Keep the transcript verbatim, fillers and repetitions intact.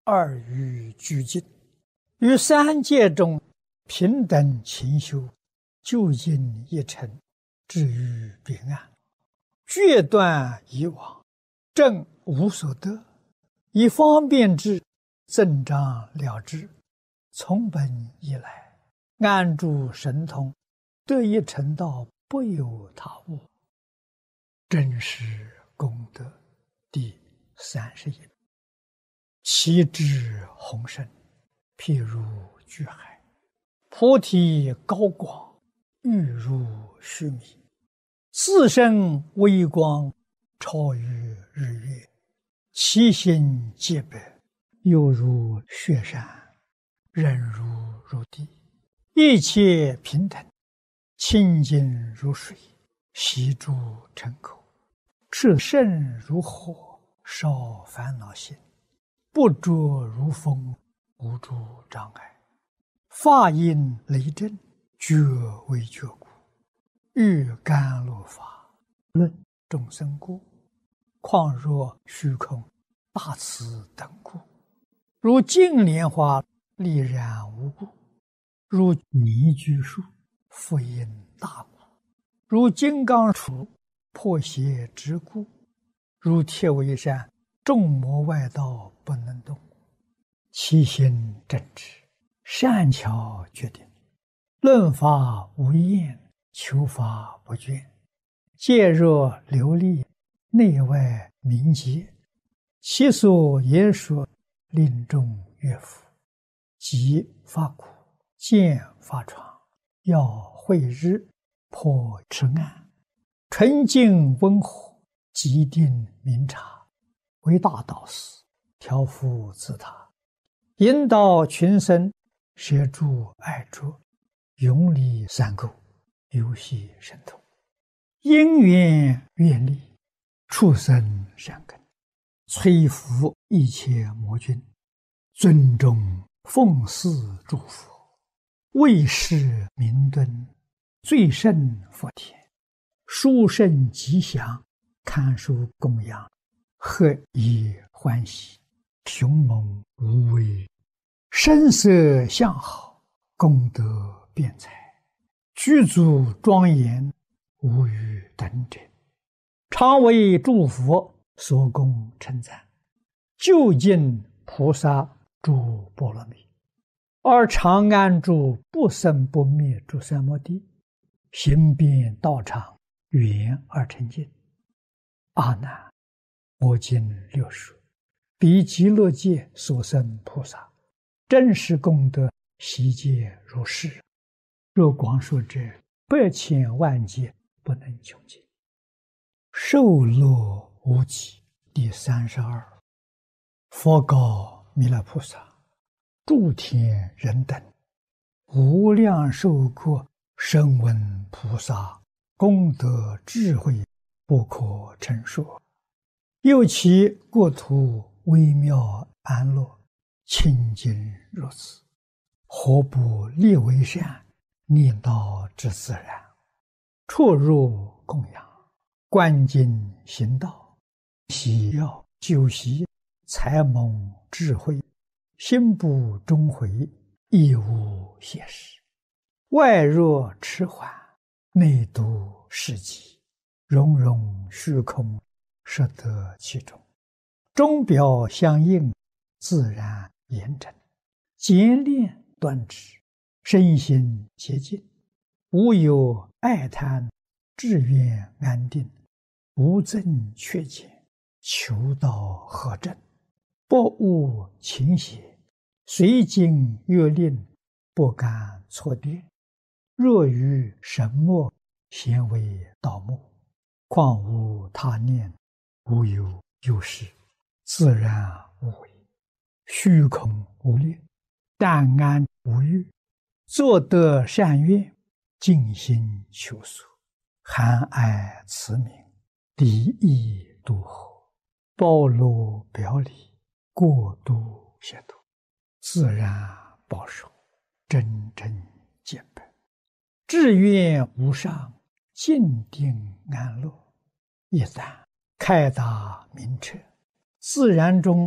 二于俱进，于三界中平等勤修，究竟一尘，至于彼岸，决断以往，正无所得，以方便之，增长了之，从本以来，安住神通，得一成道，不有他物。真实功德第三十一。其智宏深，譬如巨海；菩提高广，欲如须弥。自身微光，超于日月；其心洁白，犹如雪山，忍如如地。一切平等，清净如水，悉诸尘口。炽盛如火，烧烦恼心；不着如风，无诸障碍。法音雷震，觉为觉故。欲甘露法，论众生故。况若虚空，大慈等故。如净莲花，丽然无故；如泥居树，复因大故；如金刚杵，破邪之故；如铁围山，众魔外道不能动。其心正直，善巧决定，论法无厌，求法不倦。戒若流利，内外明洁。其所言说，令众悦服。即发苦，见发疮，要慧日，破痴暗。纯净温和，极定明察，为大导师，调伏自他，引导群生，摄诸爱着，永离三垢，游戏神通。因缘愿力，畜生善根，摧伏一切魔君，尊重奉祀诸佛，为世明敦，最胜佛田。殊胜吉祥，堪受供养，何以欢喜，雄猛无畏，声色相好，功德辩才，具足庄严，无与等者。常为诸佛所供称赞，究竟菩萨诸波罗蜜，而常安住不生不灭诸三摩地，行遍道场，圆而成净。阿难，我今六说，彼极乐界所生菩萨，真实功德悉皆如是。若广说者，百千万劫不能穷尽。受乐无极第三十二。佛告弥勒菩萨：诸天人等，无量寿国声闻菩萨功德智慧，不可称说。又其国土微妙安乐，清净如此，何不立为善，念道之自然？出入供养，观经行道，喜要修习，才蒙智慧，心不终悔，亦无邪事。外若迟缓，内度世极，融融虚空，摄得其中。钟表相应，自然严整，简练端直，身心洁净，无有爱贪，志愿安定，无增缺减，求道合正，不误情邪，随经约令，不敢错颠。若于神墨，咸为盗墓，况无他念，无有有事，自然无为，虚空无念，淡安无欲，作得善愿，尽心求索，含爱慈悯，离意度合，包罗表里，过度协度，自然保守，真正见本，志愿无上，静定安乐。一旦开达明彻，自然中